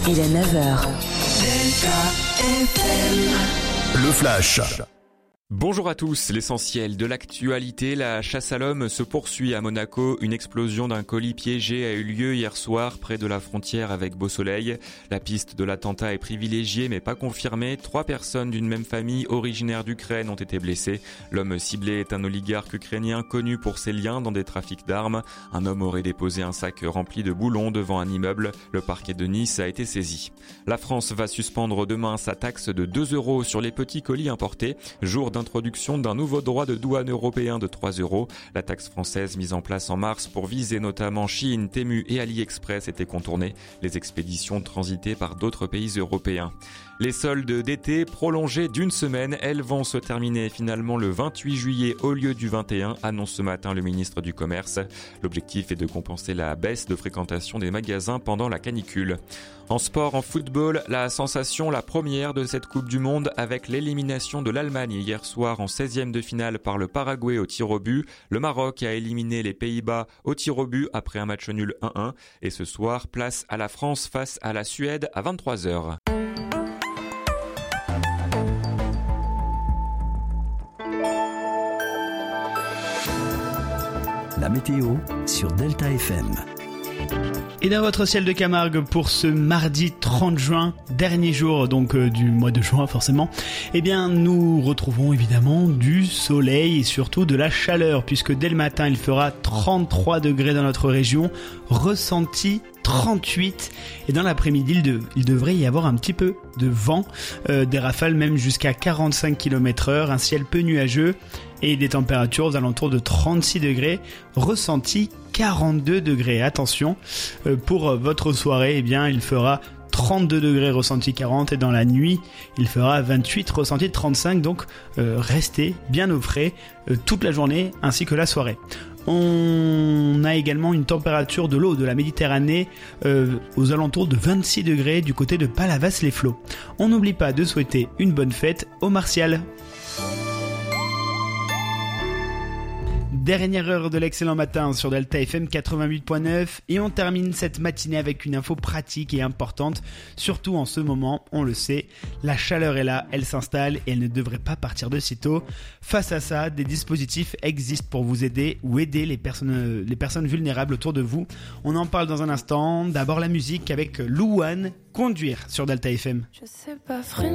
Il est 9h. Le Flash. Bonjour à tous, l'essentiel de l'actualité, la chasse à l'homme se poursuit à Monaco. Une explosion d'un colis piégé a eu lieu hier soir près de la frontière avec Beausoleil. La piste de l'attentat est privilégiée mais pas confirmée. 3 personnes d'une même famille originaire d'Ukraine ont été blessées. L'homme ciblé est un oligarque ukrainien connu pour ses liens dans des trafics d'armes. Un homme aurait déposé un sac rempli de boulons devant un immeuble. Le parquet de Nice a été saisi. La France va suspendre demain sa taxe de 2 € sur les petits colis importés. Jour d'introduction d'un nouveau droit de douane européen de 3 €. La taxe française mise en place en mars pour viser notamment Chine, Temu et AliExpress était contournée. Les expéditions transitaient par d'autres pays européens. Les soldes d'été prolongés d'une semaine, elles vont se terminer finalement le 28 juillet au lieu du 21, annonce ce matin le ministre du Commerce. L'objectif est de compenser la baisse de fréquentation des magasins pendant la canicule. En sport, en football, la sensation, la première de cette Coupe du Monde avec l'élimination de l'Allemagne hier soir en 16e de finale par le Paraguay au tir au but. Le Maroc a éliminé les Pays-Bas au tir au but après un match nul 1-1. Et ce soir, place à la France face à la Suède à 23h. La météo sur Delta FM. Et dans votre ciel de Camargue pour ce mardi 30 juin, dernier jour donc du mois de juin forcément, eh bien nous retrouvons évidemment du soleil et surtout de la chaleur puisque dès le matin il fera 33 degrés dans notre région, ressenti 38 et dans l'après-midi il devrait y avoir un petit peu de vent, des rafales même jusqu'à 45 km/h, un ciel peu nuageux et des températures aux alentours de 36 degrés, ressenti 42 degrés. Attention, pour votre soirée, eh bien il fera 32 degrés ressenti 40 et dans la nuit il fera 28 ressenti 35, donc restez bien au frais toute la journée ainsi que la soirée. On a également une température de l'eau de la Méditerranée aux alentours de 26 degrés du côté de Palavas-les-Flots. On n'oublie pas de souhaiter une bonne fête aux Martial. Dernière heure de l'excellent matin sur Delta FM 88.9 et on termine cette matinée avec une info pratique et importante, surtout en ce moment, on le sait, la chaleur est là, elle s'installe et elle ne devrait pas partir de sitôt. Face à ça, des dispositifs existent pour vous aider ou aider les personnes vulnérables autour de vous. On en parle dans un instant, d'abord la musique avec Louane, Conduire sur Delta FM. Je sais pas freiner.